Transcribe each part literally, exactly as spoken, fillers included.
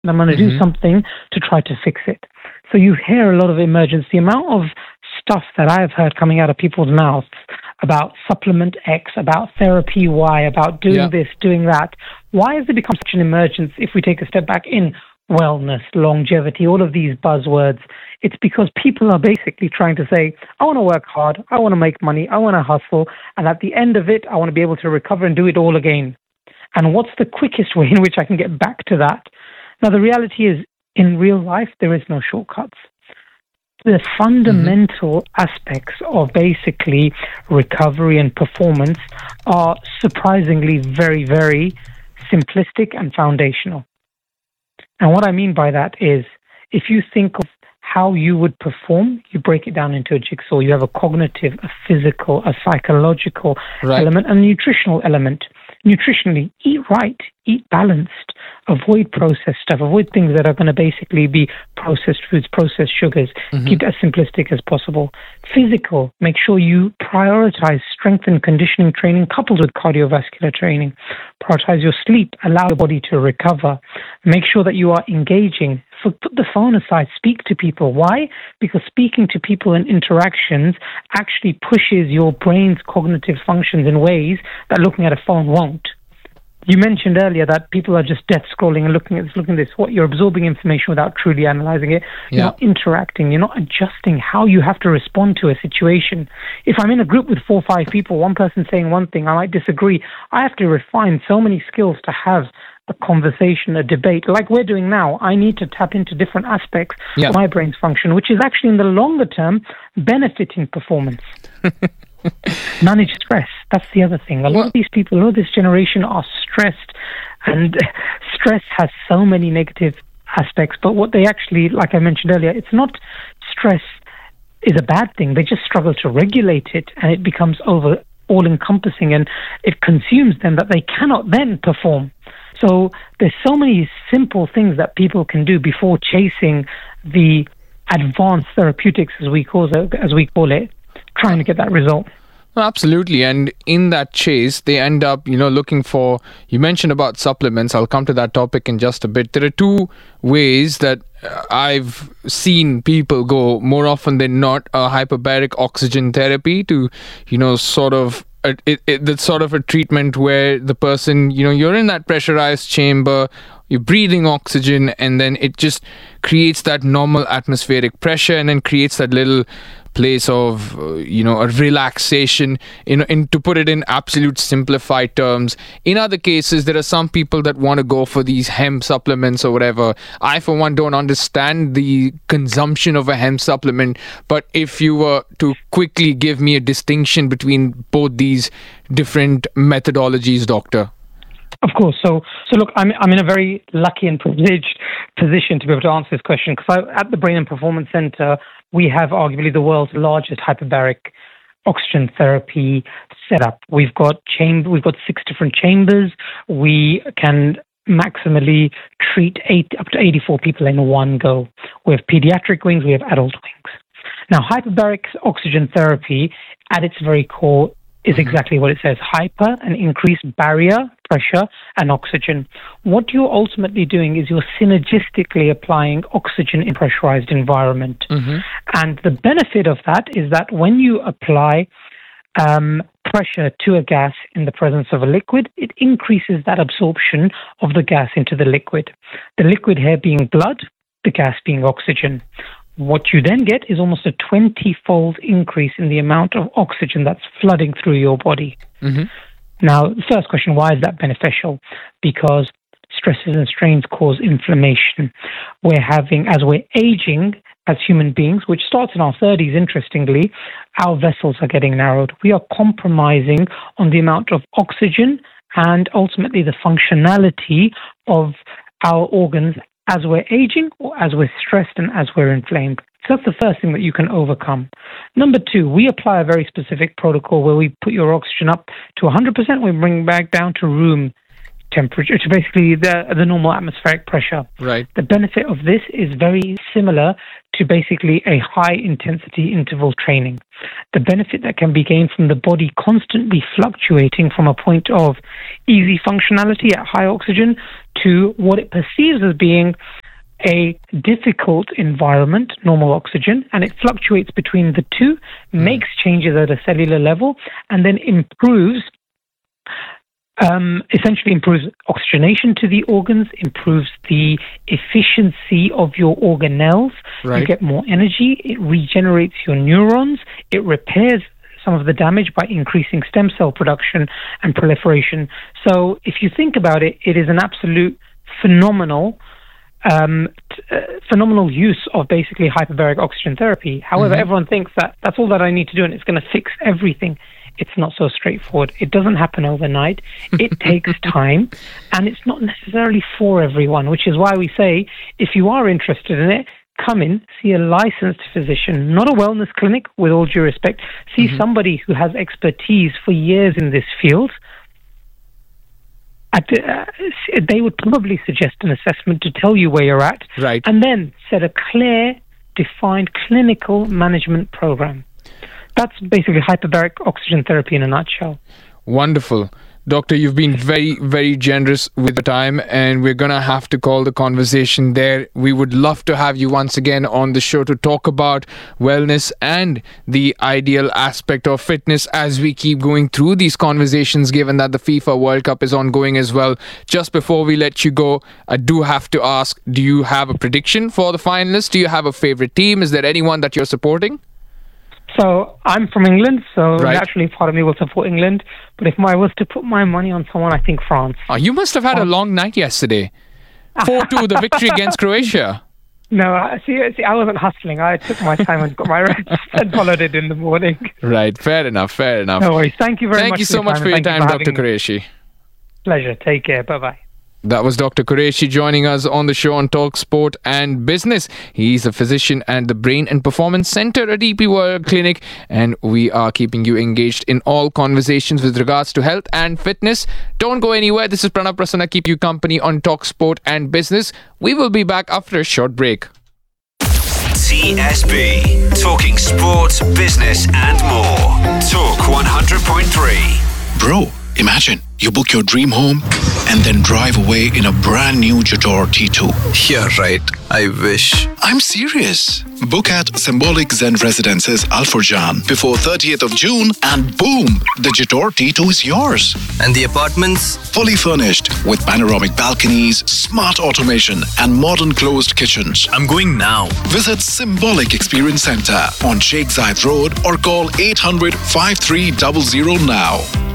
I'm going to mm-hmm. do something to try to fix it. So you hear a lot of emergence. The amount of stuff that I've heard coming out of people's mouths about supplement X, about therapy Y, about doing yeah. this, doing that. Why has it become such an emergence if we take a step back in wellness, longevity, all of these buzzwords? It's because people are basically trying to say, I want to work hard, I want to make money, I want to hustle, and at the end of it, I want to be able to recover and do it all again. And what's the quickest way in which I can get back to that? Now, the reality is, in real life, there is no shortcuts. The fundamental mm-hmm. aspects of basically recovery and performance are surprisingly very, very simplistic and foundational. And what I mean by that is, if you think of how you would perform, you break it down into a jigsaw. You have a cognitive, a physical, a psychological right. element, and a nutritional element. Nutritionally, eat right, eat balanced, avoid processed stuff, avoid things that are going to basically be processed foods, processed sugars. Mm-hmm. Keep it as simplistic as possible. Physical, make sure you prioritize strength and conditioning training coupled with cardiovascular training. Prioritize your sleep, allow your body to recover. Make sure that you are engaging. So put the phone aside, speak to people. Why? Because speaking to people and interactions actually pushes your brain's cognitive functions in ways that looking at a phone won't. You mentioned earlier that people are just death scrolling and looking at this, looking at this. What, you're absorbing information without truly analyzing it. You're yeah. not interacting. You're not adjusting how you have to respond to a situation. If I'm in a group with four or five people, one person saying one thing, I might disagree. I have to refine so many skills to have a conversation, a debate, like we're doing now. I need to tap into different aspects yeah. of my brain's function, which is actually in the longer term benefiting performance. Manage stress. That's the other thing. A lot well, of these people, a lot of this generation are stressed, and stress has so many negative aspects. But what they actually, like I mentioned earlier, it's not stress is a bad thing. They just struggle to regulate it, and it becomes over all-encompassing, and it consumes them that they cannot then perform. So there's so many simple things that people can do before chasing the advanced therapeutics, as we call it, as we call it, trying to get that result. Absolutely. And in that chase, they end up, you know, looking for, you mentioned about supplements. I'll come to that topic in just a bit. There are two ways that I've seen people go more often than not, a hyperbaric oxygen therapy to, you know, sort of It, it, it, that's sort of a treatment where the person, you know, you're in that pressurized chamber, you're breathing oxygen, and then it just creates that normal atmospheric pressure and then creates that little place of, uh, you know, a relaxation, in, in to put it in absolute simplified terms. In other cases, there are some people that want to go for these hemp supplements or whatever. I, for one, don't understand the consumption of a hemp supplement, but if you were to quickly give me a distinction between both these different methodologies, doctor. Of course. So, so look, I'm I'm in a very lucky and privileged position to be able to answer this question, because at the Brain and Performance Center, we have arguably the world's largest hyperbaric oxygen therapy setup. We've got chamber, we've got six different chambers. We can maximally treat eight up to eighty-four people in one go. We have pediatric wings, we have adult wings. Now, hyperbaric oxygen therapy, at its very core, is exactly what it says: hyper, an increased barrier pressure, and oxygen. What you're ultimately doing is you're synergistically applying oxygen in a pressurized environment. Mm-hmm. And the benefit of that is that when you apply um, pressure to a gas in the presence of a liquid, it increases that absorption of the gas into the liquid. The liquid here being blood, the gas being oxygen. What you then get is almost a twenty-fold increase in the amount of oxygen that's flooding through your body. Mm-hmm. Now, the first question, why is that beneficial? Because stresses and strains cause inflammation. We're having, as we're aging as human beings, which starts in our thirties, interestingly, our vessels are getting narrowed. We are compromising on the amount of oxygen and ultimately the functionality of our organs as we're aging, or as we're stressed and as we're inflamed. So that's the first thing that you can overcome. Number two, we apply a very specific protocol where we put your oxygen up to one hundred percent, we bring it back down to room temperature, to basically the the normal atmospheric pressure. Right. The benefit of this is very similar to basically a high intensity interval training. The benefit that can be gained from the body constantly fluctuating from a point of easy functionality at high oxygen to what it perceives as being a difficult environment, normal oxygen, and it fluctuates between the two, mm. makes changes at a cellular level, and then improves Um, essentially improves oxygenation to the organs, improves the efficiency of your organelles. Right. You get more energy, it regenerates your neurons, it repairs some of the damage by increasing stem cell production and proliferation. So if you think about it, it is an absolute phenomenal um, t- uh, phenomenal use of basically hyperbaric oxygen therapy. However, mm-hmm. everyone thinks that that's all that I need to do and it's going to fix everything. It's not so straightforward. It doesn't happen overnight. It takes time, and it's not necessarily for everyone, which is why we say, if you are interested in it, come in, see a licensed physician, not a wellness clinic, with all due respect. See mm-hmm. somebody who has expertise for years in this field. At, uh, they would probably suggest an assessment to tell you where you're at, right. and then set a clear, defined clinical management program. That's basically hyperbaric oxygen therapy in a nutshell. Wonderful. Doctor, you've been very, very generous with the time, and we're going to have to call the conversation there. We would love to have you once again on the show to talk about wellness and the ideal aspect of fitness as we keep going through these conversations, given that the FIFA World Cup is ongoing as well. Just before we let you go, I do have to ask, do you have a prediction for the finalists? Do you have a favorite team? Is there anyone that you're supporting? So I'm from England, so right. naturally part of me will support England. But if I was to put my money on someone, I think France. Oh, you must have had France. a long night yesterday. four two, the victory against Croatia. No, see, see, I wasn't hustling. I took my time and got my rest and followed it in the morning. Right, fair enough, fair enough. No worries. Thank you very Thank much you so for much for your time, for Doctor Qureshi. Pleasure. Take care. Bye-bye. That was Doctor Qureshi joining us on the show on Talk Sport and Business. He's a physician at the Brain and Performance Center at D P World Clinic, and we are keeping you engaged in all conversations with regards to health and fitness. Don't go anywhere. This is Pranav Prasanna, keep you company on Talk Sport and Business. We will be back after a short break. T S B, talking sports, business and more. Talk one hundred point three. Bro, imagine you book your dream home and then drive away in a brand new Jator T two. Yeah, right. I wish. I'm serious. Book at Symbolic Zen Residences Al Furjan before thirtieth of June and boom, the Jator T two is yours. And the apartments? Fully furnished with panoramic balconies, smart automation and modern closed kitchens. I'm going now. Visit Symbolic Experience Center on Sheikh Zayed Road or call eight hundred, five three zero zero now.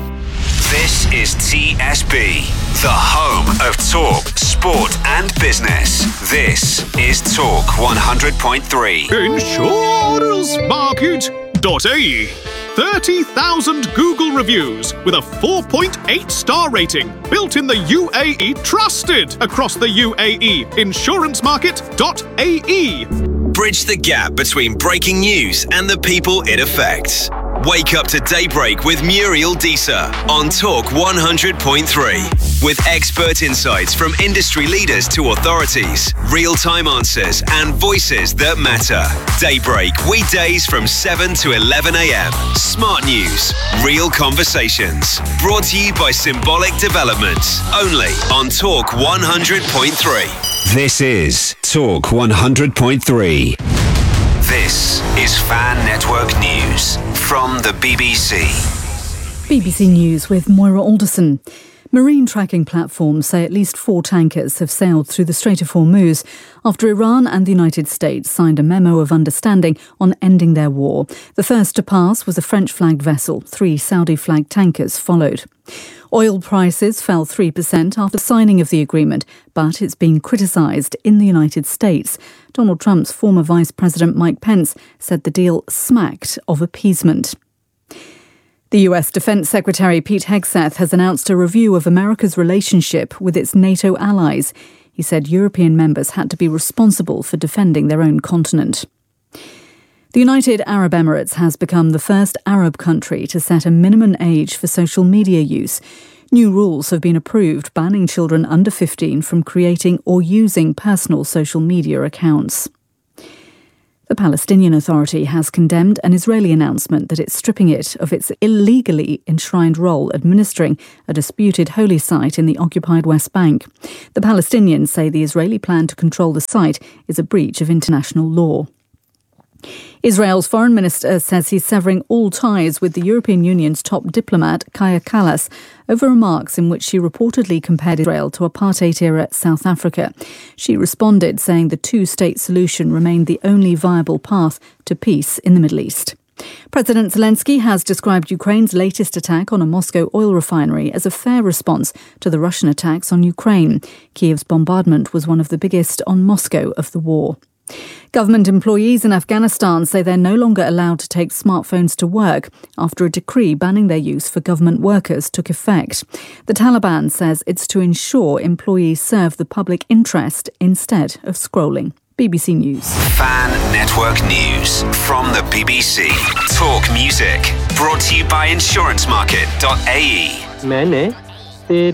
This is T S B, the home of talk, sport and business. This is Talk one hundred point three. Insurance Market dot A E. thirty thousand Google reviews with a four point eight star rating. Built in the U A E. Trusted across the U A E. Insurance Market dot A E. Bridge the gap between breaking news and the people it affects. Wake up to daybreak with Muriel Deesa on Talk one hundred point three. With expert insights from industry leaders to authorities, real-time answers and voices that matter. Daybreak, weekdays from seven to eleven a.m. Smart news, real conversations. Brought to you by Symbolic Developments. Only on Talk one hundred point three. This is Talk one hundred point three. This is Fan Network News from the B B C. B B C News with Moira Alderson. Marine tracking platforms say at least four tankers have sailed through the Strait of Hormuz after Iran and the United States signed a memo of understanding on ending their war. The first to pass was a French-flagged vessel. Three Saudi-flagged tankers followed. Oil prices fell three percent after signing of the agreement, but it's been criticised in the United States. Donald Trump's former Vice President Mike Pence said the deal smacked of appeasement. The U S Defense Secretary Pete Hegseth has announced a review of America's relationship with its NATO allies. He said European members had to be responsible for defending their own continent. The United Arab Emirates has become the first Arab country to set a minimum age for social media use. New rules have been approved banning children under fifteen from creating or using personal social media accounts. The Palestinian Authority has condemned an Israeli announcement that it's stripping it of its illegally enshrined role administering a disputed holy site in the occupied West Bank. The Palestinians say the Israeli plan to control the site is a breach of international law. Israel's foreign minister says he's severing all ties with the European Union's top diplomat, Kaja Kallas, over remarks in which she reportedly compared Israel to apartheid-era South Africa. She responded, saying the two-state solution remained the only viable path to peace in the Middle East. President Zelensky has described Ukraine's latest attack on a Moscow oil refinery as a fair response to the Russian attacks on Ukraine. Kiev's bombardment was one of the biggest on Moscow of the war. Government employees in Afghanistan say they're no longer allowed to take smartphones to work after a decree banning their use for government workers took effect. The Taliban says it's to ensure employees serve the public interest instead of scrolling. B B C News. Fan Network News from the B B C. Talk music. Brought to you by insurance market dot a e. मैंने तेरे